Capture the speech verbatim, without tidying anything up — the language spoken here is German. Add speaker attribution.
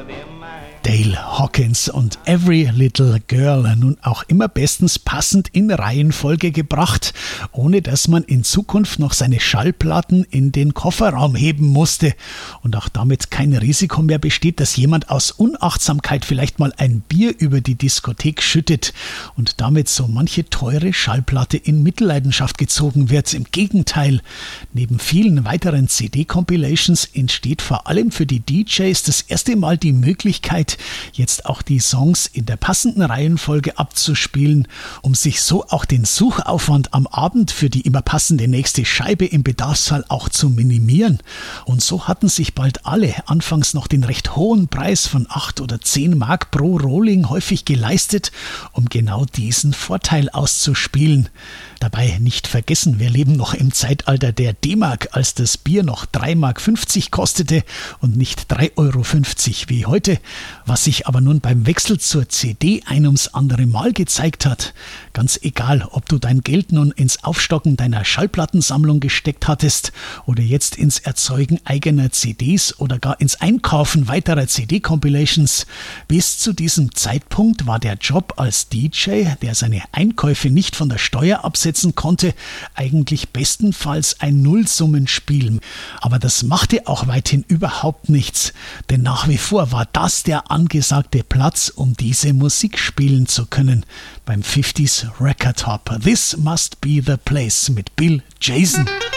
Speaker 1: Dale Hawkins und Every Little Girl, nun auch immer bestens passend in Reihenfolge gebracht, ohne dass man in Zukunft noch seine Schallplatten in den Kofferraum heben musste und auch damit kein Risiko mehr besteht, dass jemand aus Unachtsamkeit vielleicht mal ein Bier über die Diskothek schüttet und damit so manche teure Schallplatte in Mitleidenschaft gezogen wird. Im Gegenteil, neben vielen weiteren C D-Compilations entsteht vor allem für die D Js das erste Mal die Möglichkeit, jetzt auch die Songs in der passenden Reihenfolge abzuspielen, um sich so auch den Suchaufwand am Abend für die immer passende nächste Scheibe im Bedarfsfall auch zu minimieren. Und so hatten sich bald alle anfangs noch den recht hohen Preis von acht oder zehn Mark pro Rolling häufig geleistet, um genau diesen Vorteil auszuspielen. Dabei nicht vergessen, wir leben noch im Zeitalter der D-Mark, als das Bier noch drei Mark fünfzig kostete und nicht drei Euro fünfzig wie heute, was sich aber nun beim Wechsel zur C D ein ums andere Mal gezeigt hat. Ganz egal, ob du dein Geld nun ins Aufstocken deiner Schallplattensammlung gesteckt hattest oder jetzt ins Erzeugen eigener C Ds oder gar ins Einkaufen weiterer C D-Compilations, bis zu diesem Zeitpunkt war der Job als D J, der seine Einkäufe nicht von der Steuer absetzen konnte, eigentlich bestenfalls ein Nullsummenspiel. Aber das machte auch weithin überhaupt nichts, denn nach wie vor war das der angesagte Platz, um diese Musik spielen zu können. Beim fünfziger Record Hop. This Must Be the Place mit Bill Jason.